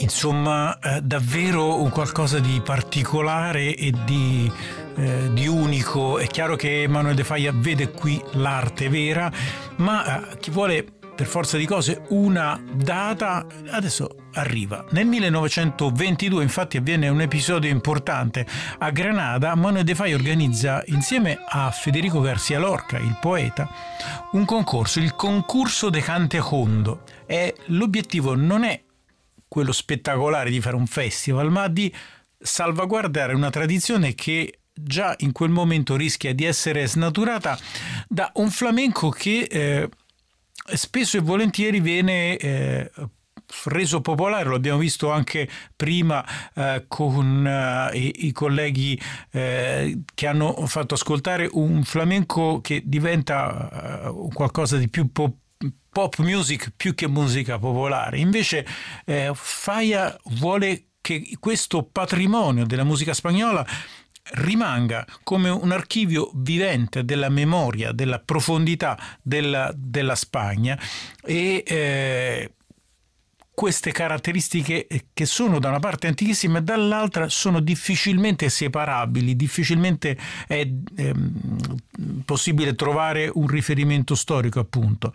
Insomma, davvero un qualcosa di particolare e di unico. È chiaro che Emanuele De Falla vede qui l'arte vera, ma chi vuole per forza di cose una data adesso arriva. Nel 1922 infatti avviene un episodio importante. A Granada Emanuele De Falla organizza insieme a Federico García Lorca, il poeta, un concorso, il Concurso de Cantejondo. E l'obiettivo non è quello spettacolare di fare un festival, ma di salvaguardare una tradizione che già in quel momento rischia di essere snaturata da un flamenco che spesso e volentieri viene reso popolare. Lo abbiamo visto anche prima con i colleghi che hanno fatto ascoltare un flamenco che diventa qualcosa di più pop music più che musica popolare. Invece Falla vuole che questo patrimonio della musica spagnola rimanga come un archivio vivente della memoria, della profondità della Spagna, e queste caratteristiche che sono da una parte antichissime e dall'altra sono difficilmente separabili, difficilmente è possibile trovare un riferimento storico, appunto.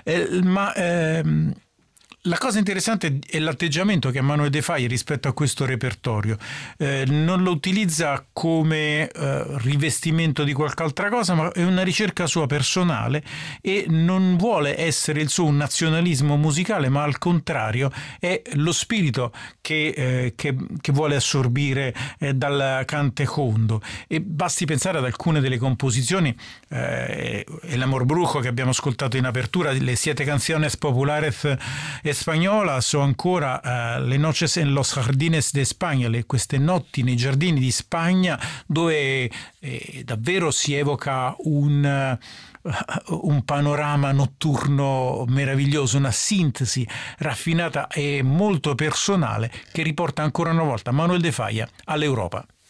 La cosa interessante è l'atteggiamento che ha Emanuele De Falla rispetto a questo repertorio. Non lo utilizza come rivestimento di qualche altra cosa, ma è una ricerca sua personale, e non vuole essere il suo un nazionalismo musicale, ma al contrario è lo spirito che vuole assorbire dal cantejondo. E basti pensare ad alcune delle composizioni, El Amor Brujo che abbiamo ascoltato in apertura, le Siete Canciones Populares Spagnolas, o ancora le Noches en los Jardines de España, queste notti nei giardini di Spagna, dove davvero si evoca un panorama notturno meraviglioso, una sintesi raffinata e molto personale che riporta ancora una volta Emanuele De Falla all'Europa.